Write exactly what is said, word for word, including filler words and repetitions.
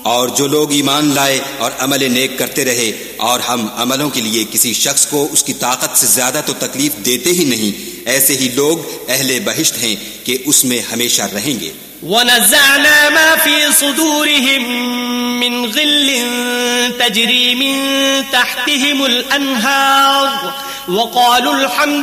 और जो लोग ईमान लाए और अमल नेक करते रहे और हम अमलों के लिए किसी शख्स को उसकी ताकत से ज्यादा तो तकलीफ देते ही नहीं, ऐसे ही लोग अहले बहिश्त हैं कि उसमें हमेशा रहेंगे। वनज़अना मा फी सुदूरिहिम मिन गिल्लिन तजरी मिन तहतिहिमुल अन्हार वक़ालुल हम्द